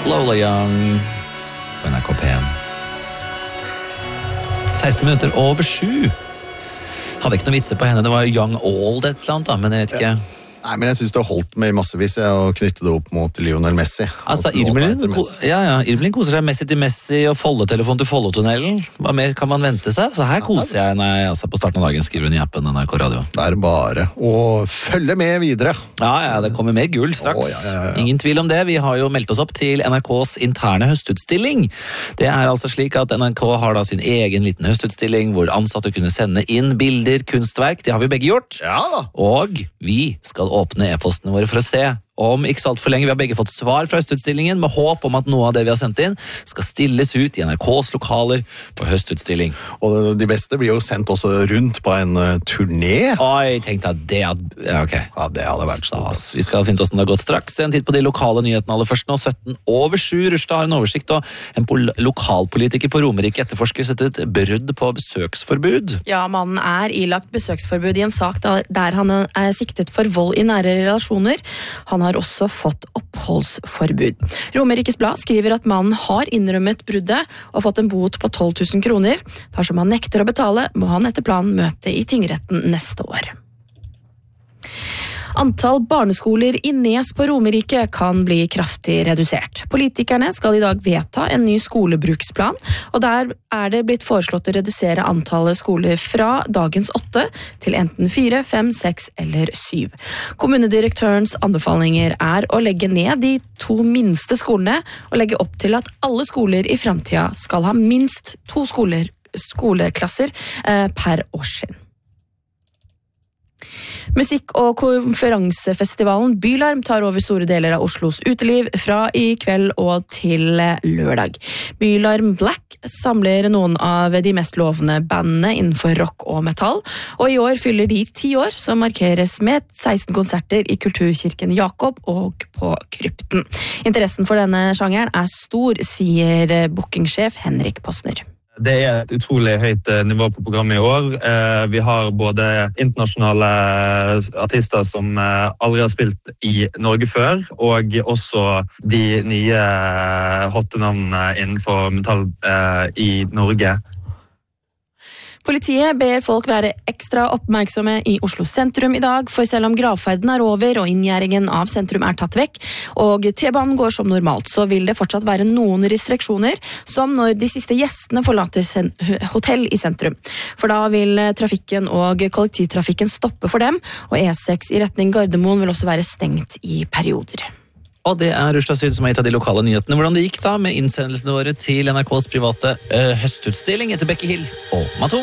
Lola Young på NRK P1. 16 minutter over 7. Hadde ikke noe vitser på henne, det var Young Old et eller annet da, men jeg vet ikke. Nei, men jeg synes det har holdt med massevis å knytte det opp mot Lionel Messi. Altså, Irmelin koser seg Messi til Messi og foldetelefon til Follotunnelen. Hva mer kan man vente seg? Så her koser jeg når på starten av dagen skriver hun i appen NRK Radio. Det er bare å følge med videre. Ja, det kommer mer gull straks. Ja. Ingen tvil om det. Vi har jo meldt oss opp til NRKs interne høstutstilling. Det er altså slik at NRK har da sin egen liten høstutstilling, hvor ansatte kunne sende inn bilder, kunstverk. Det har vi begge gjort. Ja da. Og vi skal åpne e-postene våre for å se om ikke så alt for lenge. Vi har begge fått svar fra høstutstillingen med håp om at noe av det vi har sendt inn skal stilles ut i NRKs lokaler på høstutstilling. Og de beste blir jo sendt også rundt på en turné. Oi, tenkte jeg det hadde... Ja, ok. Ja, det hadde vært stas. Vi skal finne oss den har gått straks. En titt på de lokale nyhetene aller først nå. 17 over 7. Rustad har en oversikt, og en lokalpolitiker på Romerike etterforskes etter et brudd på besøksforbud. Ja, mannen er ilagt besøksforbud i en sak der han er siktet for vold i nære relasjoner. Han har også fått oppholdsforbud. Romerikes Blad skriver at mannen har innrømmet bruddet og fått en bot på 12 000 kroner. Dersom han nekter å betale, må han etter planen møte i tingretten neste år. Antall barneskoler i Nes på Romerike kan bli kraftig redusert. Politikerne skal i dag vedta en ny skolebruksplan, og der er det blitt foreslått å redusere antallet skoler fra dagens 8 til enten 4, 5, 6 eller 7. Kommunedirektørens anbefalinger er å legge ned de 2 minste skolene og legge opp til at alle skoler i fremtiden skal ha minst 2 skoleklasser per årstrinn. Musikk- og konferansefestivalen Bylarm tar over store deler av Oslos uteliv fra i kveld og til lørdag. Bylarm Black samler noen av de mest lovende bandene innenfor rock og metall, og i år fyller de 10 år, som markeres med 16 konserter i Kulturkirken Jakob og på Krypten. Interessen for denne sjangeren er stor, sier bookingsjef Henrik Posner. Det er et utrolig høyt nivå på programmet i år. Vi har både internasjonale artister som aldri har spilt i Norge før, og også de nye hotte navnene innenfor metall i Norge. Politiet ber folk være ekstra oppmerksomme i Oslo sentrum i dag, for selv om gravferden er over og inngjerdingen av sentrum er tatt vekk, og T-banen går som normalt, så vil det fortsatt være noen restriksjoner, som når de siste gjestene forlater hotell i sentrum. For da vil trafikken og kollektivtrafikken stoppe for dem, og E6 i retning Gardermoen vil også være stengt i perioder. Og det er Rustad Syd som har gitt av de lokale nyhetene. Hvordan det gikk da med innsendelsene våre til NRKs private høstutstilling etter Bekke Hill og Maton.